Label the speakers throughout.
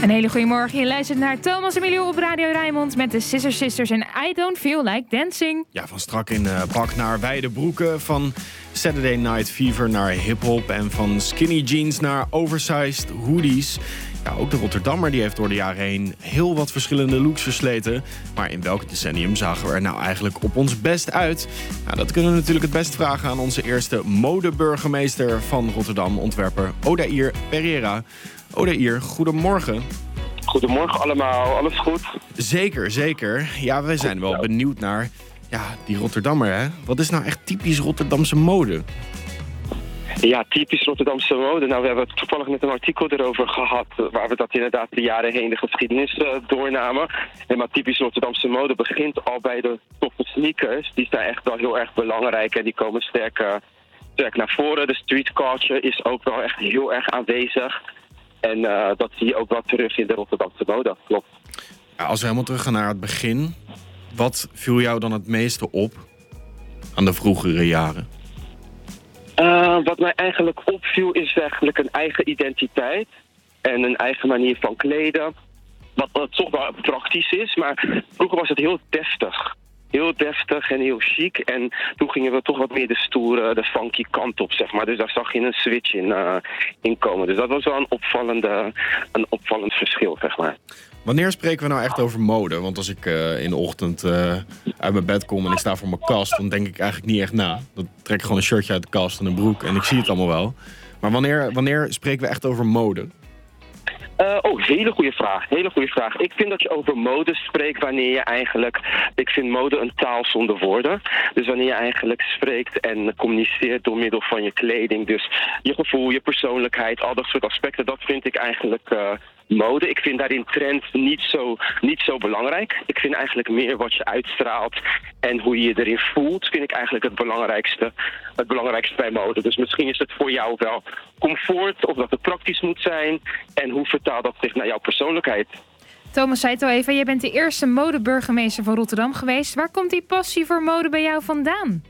Speaker 1: Een hele goede morgen. Je luistert naar Thomas en Milou op Radio Rijnmond met de Scissor Sisters en I Don't Feel Like Dancing.
Speaker 2: Ja, van strak in pak naar wijde broeken, van Saturday Night Fever naar hip-hop en van skinny jeans naar oversized hoodies. Ja, ook de Rotterdammer die heeft door de jaren heen heel wat verschillende looks versleten. Maar in welk decennium zagen we er nou eigenlijk op ons best uit? Nou, dat kunnen we natuurlijk het best vragen aan onze eerste modeburgemeester van Rotterdam, ontwerper Odair Pereira. Odair, goedemorgen.
Speaker 3: Goedemorgen allemaal, alles goed?
Speaker 2: Zeker, zeker. Ja, wij zijn wel benieuwd naar die Rotterdammer, hè? Wat is nou echt typisch Rotterdamse mode?
Speaker 3: Ja, typisch Rotterdamse mode. Nou, we hebben toevallig net een artikel erover gehad, waar we dat inderdaad de jaren heen de geschiedenis doornamen. En maar typisch Rotterdamse mode begint al bij de toffe sneakers. Die zijn echt wel heel erg belangrijk en die komen sterk naar voren. De street culture is ook wel echt heel erg aanwezig. En dat zie je ook wel terug in de Rotterdamse mode, klopt.
Speaker 2: Ja, als we helemaal teruggaan naar het begin, wat viel jou dan het meeste op aan de vroegere jaren?
Speaker 3: Wat mij eigenlijk opviel is eigenlijk een eigen identiteit en een eigen manier van kleden. Wat toch wel praktisch is, maar vroeger was het heel deftig. Heel deftig en heel chic. En toen gingen we toch wat meer de stoere, de funky kant op, zeg maar. Dus daar zag je een switch in komen. Dus dat was wel een opvallend verschil, zeg maar.
Speaker 2: Wanneer spreken we nou echt over mode? Want als ik in de ochtend uit mijn bed kom en ik sta voor mijn kast, dan denk ik eigenlijk niet echt na. Dan trek ik gewoon een shirtje uit de kast en een broek en ik zie het allemaal wel. Maar wanneer spreken we echt over mode?
Speaker 3: Hele goede vraag. Hele goede vraag. Ik vind dat je over mode spreekt wanneer je eigenlijk... Ik vind mode een taal zonder woorden. Dus wanneer je eigenlijk spreekt en communiceert door middel van je kleding. Dus je gevoel, je persoonlijkheid, al dat soort aspecten. Dat vind ik eigenlijk mode. Ik vind daarin trends niet zo belangrijk. Ik vind eigenlijk meer wat je uitstraalt en hoe je je erin voelt, vind ik eigenlijk het belangrijkste bij mode. Dus misschien is het voor jou wel comfort of dat het praktisch moet zijn. En hoe vertaalt dat zich naar jouw persoonlijkheid?
Speaker 1: Thomas zei het al even, jij bent de eerste modeburgemeester van Rotterdam geweest. Waar komt die passie voor mode bij jou vandaan?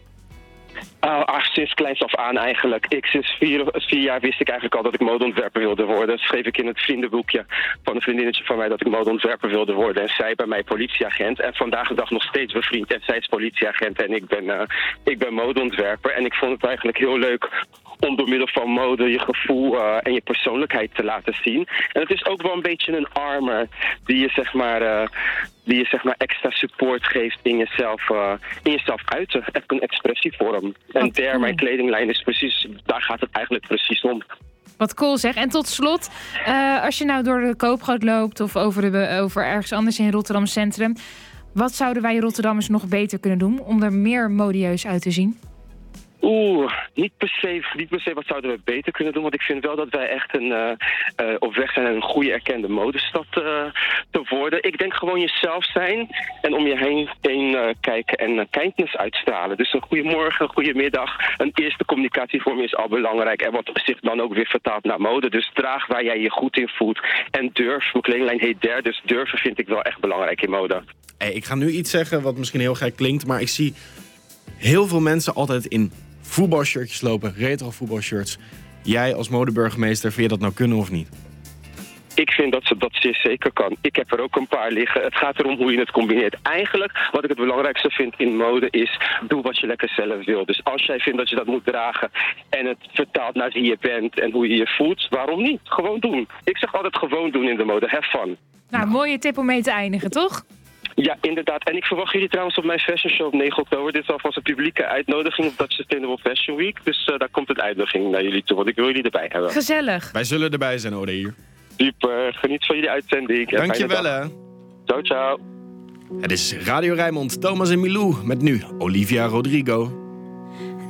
Speaker 3: Sinds kleins af aan eigenlijk. Sinds 4 jaar wist ik eigenlijk al dat ik modeontwerper wilde worden. Dat schreef ik in het vriendenboekje van een vriendinnetje van mij dat ik modeontwerper wilde worden. En zij bij mij politieagent. En vandaag de dag nog steeds bevriend. En zij is politieagent en ik ben modeontwerper. En ik vond het eigenlijk heel leuk om door middel van mode je gevoel en je persoonlijkheid te laten zien. En het is ook wel een beetje een armor die je zeg maar extra support geeft in jezelf uiten. Echt een expressievorm. En mijn kledinglijn is precies, daar gaat het eigenlijk precies om.
Speaker 1: Wat cool zeg. En tot slot, als je nou door de Koopgoot loopt of over ergens anders in Rotterdam Centrum, wat zouden wij Rotterdammers nog beter kunnen doen om er meer modieus uit te zien?
Speaker 3: Niet per se wat zouden we beter kunnen doen. Want ik vind wel dat wij echt op weg zijn naar een goede erkende modestad te worden. Ik denk gewoon jezelf zijn en om je heen kijken en kindness uitstralen. Dus een goedemorgen, een goedemiddag. Een eerste communicatievorm is al belangrijk. En wat zich dan ook weer vertaalt naar mode. Dus draag waar jij je goed in voelt. En durf. Mijn kledinglijn heet Dare. Dus durven vind ik wel echt belangrijk in mode.
Speaker 2: Hey, ik ga nu iets zeggen wat misschien heel gek klinkt. Maar ik zie heel veel mensen altijd in voetbalshirtjes lopen, retro voetbalshirts. Jij als modeburgemeester, vind je dat nou kunnen of niet?
Speaker 3: Ik vind dat ze dat zeer zeker kan. Ik heb er ook een paar liggen. Het gaat erom hoe je het combineert. Eigenlijk, wat ik het belangrijkste vind in mode is, doe wat je lekker zelf wil. Dus als jij vindt dat je dat moet dragen en het vertaalt naar wie je bent en hoe je je voelt, waarom niet? Gewoon doen. Ik zeg altijd gewoon doen in de mode. Have fun.
Speaker 1: Nou, mooie tip om mee te eindigen, toch?
Speaker 3: Ja, inderdaad. En ik verwacht jullie trouwens op mijn fashion show op 9 oktober. Dit is alvast een publieke uitnodiging op Dutch Sustainable Fashion Week. Dus daar komt een uitnodiging naar jullie toe, want ik wil jullie erbij hebben.
Speaker 1: Gezellig.
Speaker 2: Wij zullen erbij zijn, Odair.
Speaker 3: Super. Geniet van jullie uitzending.
Speaker 2: Dankjewel, hè.
Speaker 3: Ciao, ciao.
Speaker 2: Het is Radio Rijnmond, Thomas en Milou met nu Olivia Rodrigo.